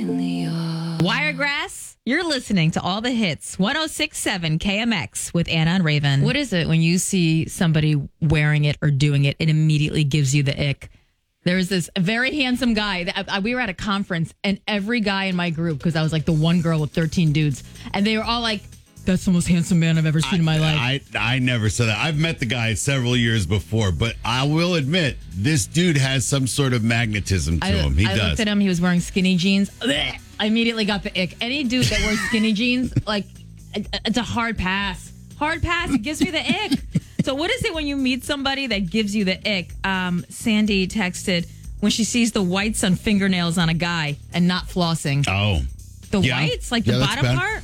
Wiregrass, you're listening to all the hits. 106.7 KMX with Anna and Raven. What is it when you see somebody wearing it or doing it, it immediately gives you the ick? There's this very handsome guy. We were at a conference, and every guy in my group, because I was like the one girl with 13 dudes, and they were all like, that's the most handsome man I've ever seen in my life. I never said that. I've met the guy several years before, but I will admit, this dude has some sort of magnetism to him. He does. I looked at him. He was wearing skinny jeans. I immediately got the ick. Any dude that wears skinny jeans, like, it's a hard pass. Hard pass. It gives me the ick. So what is it when you meet somebody that gives you the ick? Sandy texted when she sees the whites on fingernails on a guy and not flossing. Oh. The whites? Like the bottom part?